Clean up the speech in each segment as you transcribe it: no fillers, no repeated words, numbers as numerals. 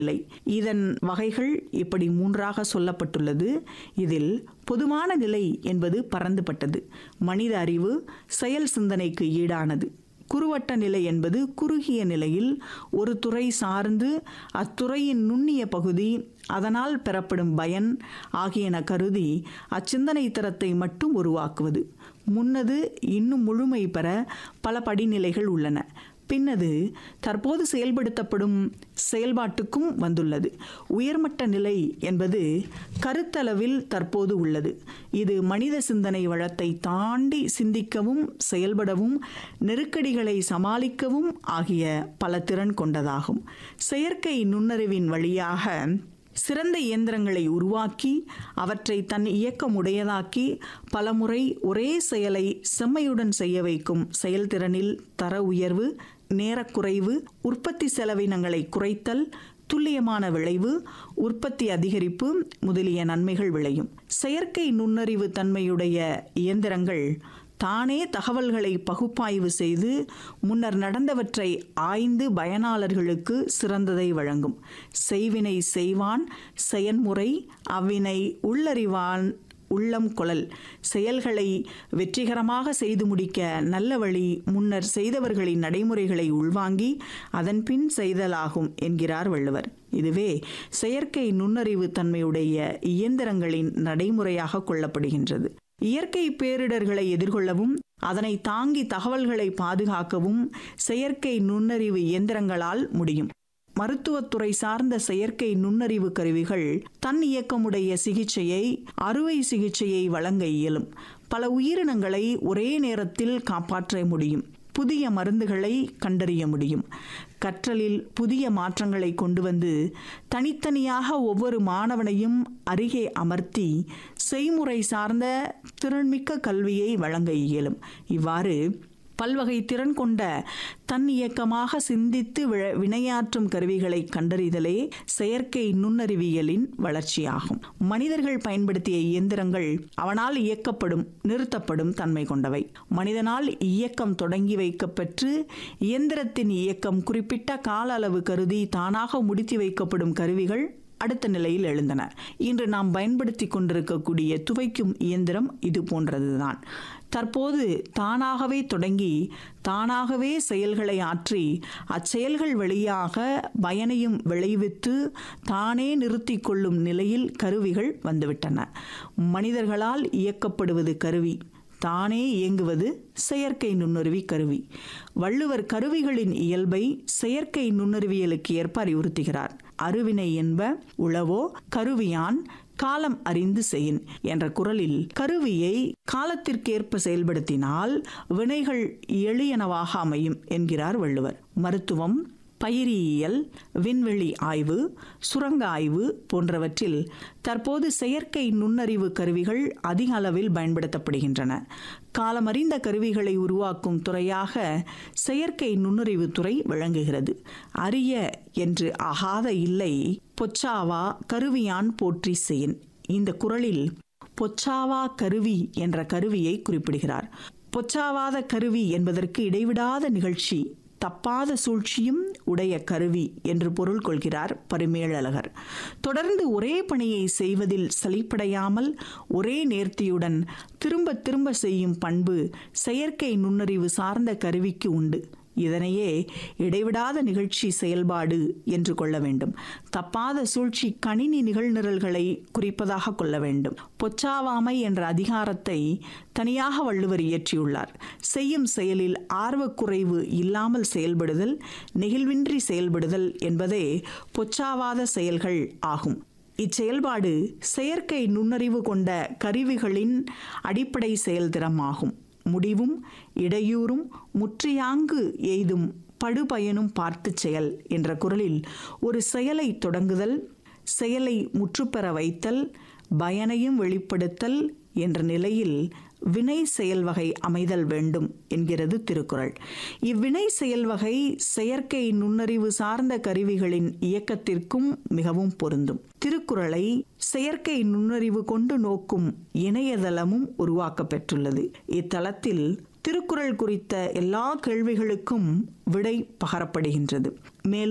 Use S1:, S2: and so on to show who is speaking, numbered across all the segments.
S1: நிலை. இதன் வகைகள் இப்படி 3ஆக சொல்லப்பட்டுள்ளது. இதில் பொதுவான நிலை என்பது பரந்துபட்டது. மனித அறிவு செயல் சிந்தனைக்கு ஈடானது. குறுவட்ட நிலை என்பது குறுகிய நிலையில் ஒரு துறை சார்ந்து அத்துறையின் நுண்ணிய பகுதி, அதனால் பெறப்படும் பயன் ஆகியன கருதி அச்சிந்தனை தரத்தை மட்டும் உருவாக்குவது. முன்னது இன்னும் முழுமை பெற பல படிநிலைகள் உள்ளன. பின்னது தற்போது செயல்படுத்தப்படும் செயல்பாட்டுக்கும் வந்துள்ளது. உயர்மட்ட நிலை என்பது கருத்தளவில் தற்போது உள்ளது. இது மனித சிந்தனை வளத்தை தாண்டி சிந்திக்கவும் செயல்படவும் நெருக்கடிகளை சமாளிக்கவும் ஆகிய பல திறன் கொண்டதாகும். செயற்கை நுண்ணறிவின் வழியாக சிறந்த இயந்திரங்களை உருவாக்கி அவற்றை தன் இயக்கமுடையதாக்கி பலமுறை ஒரே செயலை செம்மையுடன் செய்ய வைக்கும் செயல்திறனில் தர உயர்வு, நேரக்குறைவு, உற்பத்தி செலவினங்களை குறைத்தல், துல்லியமான விளைவு, உற்பத்தி அதிகரிப்பு முதலிய நன்மைகள் விளையும். செயற்கை நுண்ணறிவு தன்மையுடைய இயந்திரங்கள் தானே தகவல்களை பகுப்பாய்வு செய்து முன்னர் நடந்தவற்றை ஆய்ந்து பயனாளர்களுக்கு சிறந்ததை வழங்கும். செய்வினை செய்வான் செயன்முறை அவ்வினை உள்ளறிவான் உள்ளம் கொளல். செயல்களை வெற்றிகரமாக செய்து முடிக்க நல்ல வழி முன்னர் செய்தவர்களின் நடைமுறைகளை உள்வாங்கி அதன் பின் செய்தலாகும் என்கிறார் வள்ளுவர். இதுவே செயற்கை நுண்ணறிவு தன்மையுடைய இயந்திரங்களின் நடைமுறையாக கொள்ளப்படுகின்றது. இயற்கை பேரிடர்களை எதிர்கொள்ளவும் அதனை தாங்கி தகவல்களை பாதுகாக்கவும் செயற்கை நுண்ணறிவு இயந்திரங்களால் முடியும். மருத்துவத்துறை சார்ந்த செயற்கை நுண்ணறிவு கருவிகள் தன் இயக்கமுடைய சிகிச்சையை, அறுவை சிகிச்சையை வழங்க இயலும். பல உயிரினங்களை ஒரே நேரத்தில் காப்பாற்ற முடியும். புதிய மருந்துகளை கண்டறிய முடியும். கற்றலில் புதிய மாற்றங்களை கொண்டு வந்து தனித்தனியாக ஒவ்வொரு மாணவனையும் அருகே அமர்த்தி செய்முறை சார்ந்த திறன்மிக்க கல்வியை வழங்க இயலும். இவ்வாறு பல்வகை திறன் கொண்ட தன் இயக்கமாக சிந்தித்து வினையாற்றும் கருவிகளை கண்டறிதலே செயற்கை நுண்ணறிவியலின் வளர்ச்சியாகும். மனிதர்கள் பயன்படுத்திய இயந்திரங்கள் அவனால் இயக்கப்படும், நிறுத்தப்படும் தன்மை கொண்டவை. மனிதனால் இயக்கம் தொடங்கி வைக்கப்பெற்று இயந்திரத்தின் இயக்கம் குறிப்பிட்ட கால அளவு கருதி தானாக முடித்து வைக்கப்படும் கருவிகள் அடுத்த நிலையில் எழுந்தன. இன்று நாம் பயன்படுத்தி கொண்டிருக்கக்கூடிய துவைக்கும் இயந்திரம் இது போன்றதுதான். தற்போது தானாகவே தொடங்கி தானாகவே செயல்களை ஆற்றி அச்செயல்கள் வழியாக பயனையும் விளைவித்து தானே நிறுத்தி கொள்ளும் நிலையில் கருவிகள் வந்துவிட்டன. மனிதர்களால் இயக்கப்படுவது கருவி, தானே இயங்குவது செயற்கை நுண்ணறிவி கருவி. வள்ளுவர் கருவிகளின் இயல்பை செயற்கை நுண்ணறிவியலுக்கு ஏற்ப அறிவுறுத்துகிறார். அருவினை என்ப உளவோ கருவியான் காலம் அறிந்து செயின் என்ற குறளில் கருவியை காலத்திற்கேற்ப செயல்படுத்தினால் வினைகள் எளியனவாக அமையும் என்கிறார் வள்ளுவர். மருத்துவம், பயிரியல், விண்வெளி ஆய்வு, சுரங்க ஆய்வு போன்றவற்றில் தற்போது செயற்கை நுண்ணறிவு கருவிகள் அதிக அளவில் பயன்படுத்தப்படுகின்றன. காலமறிந்த கருவிகளை உருவாக்கும் துறையாக செயற்கை நுண்ணறிவு துறை விளங்குகிறது. அரிய என்று அகாத இல்லை பொச்சாவா கருவியான் போற்றி செயின். இந்த குறளில் பொச்சாவா கருவி என்ற கருவியை குறிப்பிடுகிறார். பொச்சாவாத கருவி என்பதற்கு இடைவிடாத நிகழ்ச்சி, தப்பாத சூழ்ச்சியும் உடைய கருவி என்று பொருள் கொள்கிறார் பரிமேலழகர். தொடர்ந்து ஒரே பணியை செய்வதில் சலிப்படையாமல் ஒரே நேர்த்தியுடன் திரும்ப திரும்ப செய்யும் பண்பு செயற்கை நுண்ணறிவு சார்ந்த கருவிக்கு உண்டு. இதனையே இடைவிடாத நிகழ்ச்சி செயல்பாடு என்று கொள்ள வேண்டும். தப்பாத சூழ்ச்சி கணினி நிகழ்நிரல்களை குறிப்பதாக கொள்ள வேண்டும். பொச்சாவாமை என்ற அதிகாரத்தை தனியாக வள்ளுவர் இயற்றியுள்ளார். செய்யும் செயலில் ஆர்வக்குறைவு இல்லாமல் செயல்படுதல், நெகிழ்வின்றி செயல்படுதல் என்பதே பொச்சாவாத செயல்கள் ஆகும். இச்செயல்பாடு செயற்கை நுண்ணறிவு கொண்ட கருவிகளின் அடிப்படை செயல்திறமாகும். முடிவும் இடையூறும் முற்றியாங்கு எய்தும் படுபயனும் பார்த்து செயல் என்ற குறளில் ஒரு செயலை தொடங்குதல், செயலை முற்றுப்பெற வைத்தல், பயனையும் வெளிப்படுத்தல் என்ற நிலையில் வினை செயல் வகை அமைதல் வேண்டும் என்கிறது திருக்குறள். இவ்வினை செயல் வகை செயற்கை நுண்ணறிவு சார்ந்த கருவிகளின் இயக்கத்திற்கும் மிகவும் பொருந்தும். திருக்குறளை செயற்கை நுண்ணறிவு கொண்டு நோக்கும் இணையதளமும் உருவாக்கப்பெற்றுள்ளது. இத்தளத்தில் திருக்குறள் குறித்த எல்லா கேள்விகளுக்கும் விடை பகரப்படுகின்றது. மேலும்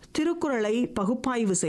S1: திருக்குறளை பகுப்பாய்வு